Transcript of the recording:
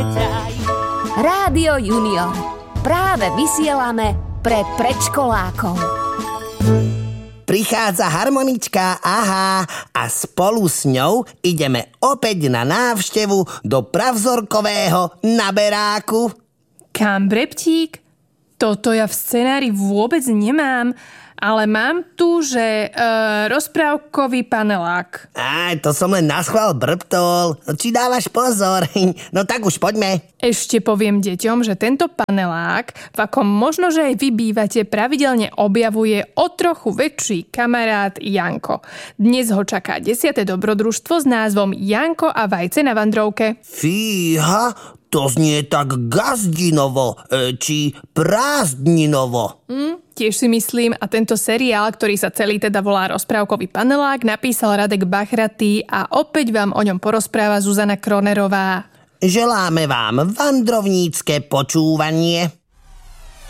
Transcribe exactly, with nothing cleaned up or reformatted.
Rádio Junior. Práve vysielame pre predškolákov. Prichádza harmonička, aha, a spolu s ňou ideme opäť na návštevu do pravzorkového naberáku. Kam, Breptík? Toto ja v scenári vôbec nemám, ale mám tu, že e, rozprávkový panelák. Á, to som len naschvál brptol. Či dávaš pozor? No tak už poďme. Ešte poviem deťom, že tento panelák, v akom možno, že aj vy bývate, pravidelne objavuje o trochu väčší kamarát Janko. Dnes ho čaká desiate dobrodružstvo s názvom Janko a vajce na vandrovke. Fíha, to znie tak gazdinovo, či prázdninovo. Mm, tiež si myslím, a tento seriál, ktorý sa celý teda volá Rozprávkový panelák, napísal Radek Bachratý a opäť vám o ňom porozpráva Zuzana Kronerová. Želáme vám vandrovnícke počúvanie.